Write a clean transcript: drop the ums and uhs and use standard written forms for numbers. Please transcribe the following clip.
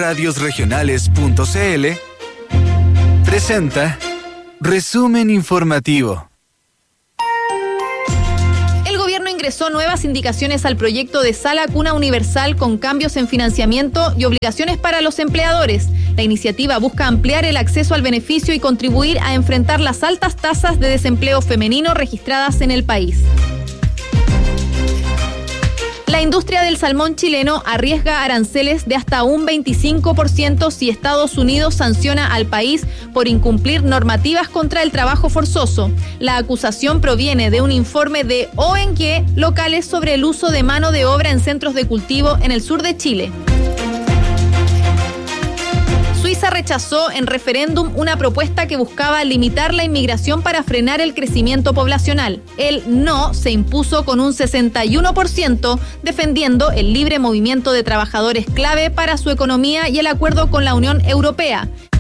radiosregionales.cl presenta Resumen Informativo. El gobierno ingresó nuevas indicaciones al proyecto de Sala Cuna Universal con cambios en financiamiento y obligaciones para los empleadores. La iniciativa busca ampliar el acceso al beneficio y contribuir a enfrentar las altas tasas de desempleo femenino registradas en el país. La industria del salmón chileno arriesga aranceles de hasta un 25% si Estados Unidos sanciona al país por incumplir normativas contra el trabajo forzoso. La acusación proviene de un informe de ONG locales sobre el uso de mano de obra en centros de cultivo en el sur de Chile. Suiza rechazó en referéndum una propuesta que buscaba limitar la inmigración para frenar el crecimiento poblacional. El no se impuso con un 61%, defendiendo el libre movimiento de trabajadores clave para su economía y el acuerdo con la Unión Europea.